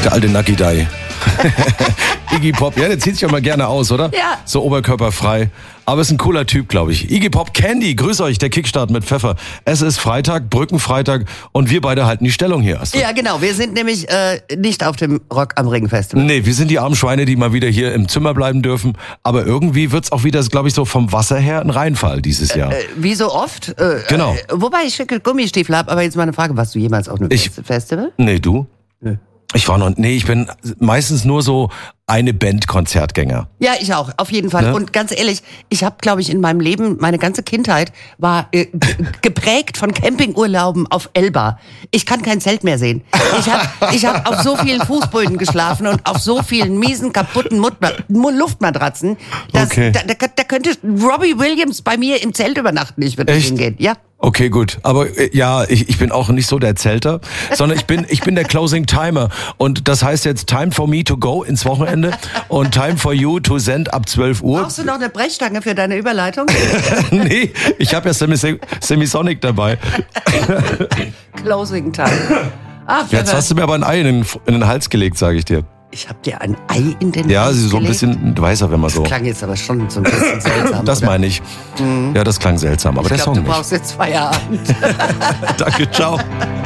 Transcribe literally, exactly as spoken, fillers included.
Der alte Nucky Dai. Iggy Pop, ja, der zieht sich ja mal gerne aus, oder? Ja. So oberkörperfrei. Aber ist ein cooler Typ, glaube ich. Iggy Pop, Candy, grüß euch, der Kickstart mit Pfeffer. Es ist Freitag, Brückenfreitag und wir beide halten die Stellung hier. Astrid. Ja, genau. Wir sind nämlich äh, nicht auf dem Rock am Ring Festival. Nee, wir sind die armen Schweine, die mal wieder hier im Zimmer bleiben dürfen. Aber irgendwie wird's auch wieder, glaube ich, so vom Wasser her ein Reinfall dieses Jahr. Äh, wie so oft. Äh, Genau. Äh, wobei ich schicke Gummistiefel habe, aber jetzt mal eine Frage. Warst du jemals auf einem Ich- Festival? Nee, du? Nö. Ich war noch, nee, ich bin meistens nur so eine Band-Konzertgänger. Ja, ich auch, auf jeden Fall. Ne? Und ganz ehrlich, ich habe, glaube ich, in meinem Leben, meine ganze Kindheit war äh, g- geprägt von Campingurlauben auf Elba. Ich kann kein Zelt mehr sehen. Ich habe ich hab auf so vielen Fußböden geschlafen und auf so vielen miesen, kaputten Mutma- Mu- Luftmatratzen. Dass, Okay. da, da, da könnte Robbie Williams bei mir im Zelt übernachten. Ich würde nicht Echt? hingehen. Ja. Okay, gut. Aber äh, ja, ich, ich bin auch nicht so der Zelter, sondern ich bin, ich bin der Closing Timer. Und das heißt jetzt Time for me to go ins Wochenende und Time for you to send ab zwölf Uhr. Brauchst du noch eine Brechstange für deine Überleitung? Nee, ich habe ja Semis- Semisonic dabei. Closing Time. Ach, Jetzt hast du mir aber ein Ei in den, in den Hals gelegt, sage ich dir. ich habe dir ein Ei in den Ja, Hals sie so ein gelegt. bisschen weißer, wenn man so. Das klang jetzt aber schon so ein bisschen seltsam. Das oder? meine ich. Ja, das klang seltsam, aber Ich der glaube, Song du nicht. brauchst jetzt Feierabend. Danke, ciao.